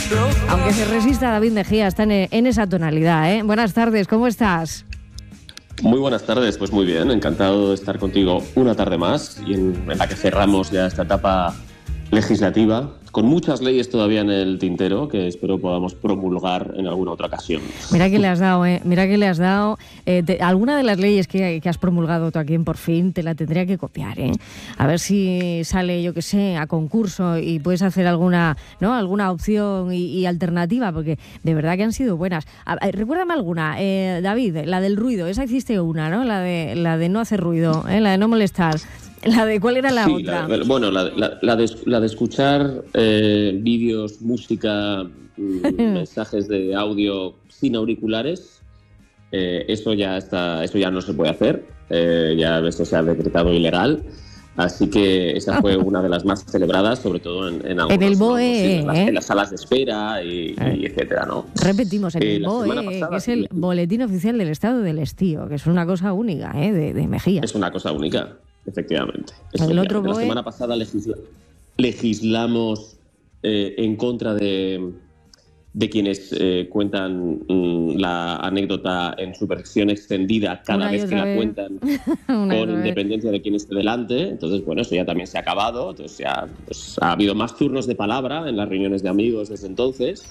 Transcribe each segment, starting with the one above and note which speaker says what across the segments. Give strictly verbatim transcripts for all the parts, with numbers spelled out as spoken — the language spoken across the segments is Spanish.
Speaker 1: Aunque se resista, David Mejía está en, en esa tonalidad, ¿eh? Buenas tardes, ¿cómo estás?
Speaker 2: Muy buenas tardes, pues muy bien, encantado de estar contigo una tarde más y en, en la que cerramos ya esta etapa legislativa, con muchas leyes todavía en el tintero que espero podamos promulgar en alguna otra ocasión.
Speaker 1: Mira que le has dado, ¿eh? Mira que le has dado. Eh, te, alguna de las leyes que, que has promulgado tú aquí en Por Fin te la tendría que copiar, ¿eh? A ver si sale, yo qué sé, a concurso y puedes hacer alguna, ¿no? Alguna opción y, y alternativa, porque de verdad que han sido buenas. A, a, recuérdame alguna, eh, David, la del ruido, esa hiciste una, ¿no? La de, la de no hacer ruido, ¿eh? La de no molestar. ¿La de cuál era la
Speaker 2: sí,
Speaker 1: otra?
Speaker 2: La, bueno, la, la, la, de, la de escuchar eh, vídeos, música, mensajes de audio sin auriculares, eh, eso ya está, eso ya no se puede hacer, eh, ya esto se ha decretado ilegal. Así que esa fue una de las más celebradas, sobre todo en, en, algunos,
Speaker 1: en el B O E,
Speaker 2: ¿no? Sí, en, las,
Speaker 1: ¿eh?
Speaker 2: en las salas de espera y, y etcétera, ¿no?
Speaker 1: Repetimos, en
Speaker 2: eh,
Speaker 1: el B O E, pasada, que es el Boletín Oficial del Estado del Estío, que es una cosa única, ¿eh? de, de Mejía.
Speaker 2: Es una cosa única, efectivamente.
Speaker 1: El otro B O E...
Speaker 2: La semana pasada legisla, legislamos eh, en contra de, de quienes eh, cuentan mm, la anécdota en su versión extendida cada vez que vez. la cuentan con independencia vez. de quién esté delante. Entonces, bueno, eso ya también se ha acabado. Entonces ya pues, ha habido más turnos de palabra en las reuniones de amigos desde entonces.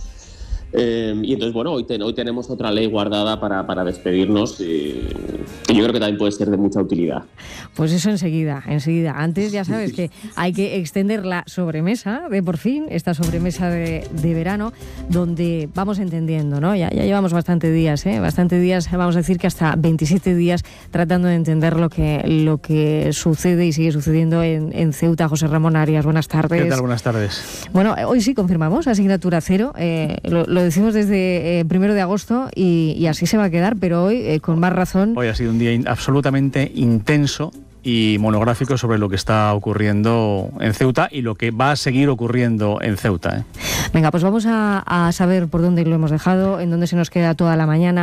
Speaker 2: Eh, y entonces, bueno, hoy, ten, hoy tenemos otra ley guardada para, para despedirnos y, que yo creo que también puede ser de mucha utilidad.
Speaker 1: Pues eso enseguida, enseguida. Antes ya sabes que hay que extender la sobremesa de Por Fin, esta sobremesa de, de verano, donde vamos entendiendo, ¿no? Ya, ya llevamos bastante días, ¿eh? Bastante días, vamos a decir que hasta veintisiete días tratando de entender lo que, lo que sucede y sigue sucediendo en, en Ceuta. José Ramón Arias, buenas tardes.
Speaker 3: ¿Qué tal? Buenas tardes.
Speaker 1: Bueno, hoy sí confirmamos asignatura cero, eh, lo, lo decimos desde eh, primero de agosto y, y así se va a quedar, pero hoy eh, con más razón.
Speaker 3: Hoy ha sido un día in- absolutamente intenso y monográfico sobre lo que está ocurriendo en Ceuta y lo que va a seguir ocurriendo en Ceuta, ¿eh?
Speaker 1: Venga, pues vamos a, a saber por dónde lo hemos dejado, en dónde se nos queda toda la mañana.